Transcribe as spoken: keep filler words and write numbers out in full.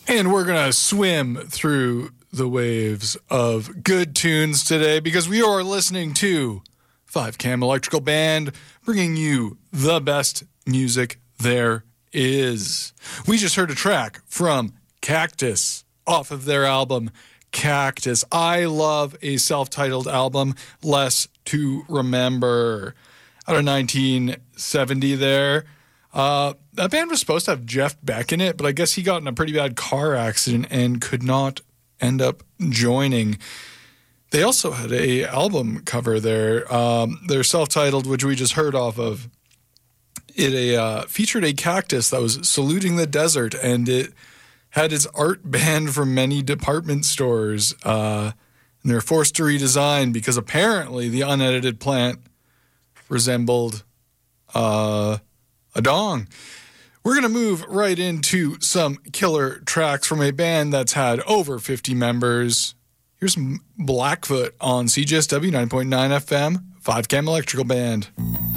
And we're going to swim through the waves of good tunes today because we are listening to five Cam Electrical Band, bringing you the best music there is. We just heard a track from Cactus off of their album Cactus. I love a self-titled album, Less to Remember, out of nineteen seventy there. Uh, that band was supposed to have Jeff Beck in it, but I guess he got in a pretty bad car accident and could not end up joining. They also had a album cover there. Um, they're self-titled, which we just heard off of. It a, uh, featured a cactus that was saluting the desert, and it had its art banned from many department stores. Uh, and they're forced to redesign because apparently the unedited plant resembled uh, a dong. We're going to move right into some killer tracks from a band that's had over fifty members. Here's Blackfoot on C J S W nine point nine F M, five Cam Electrical Band.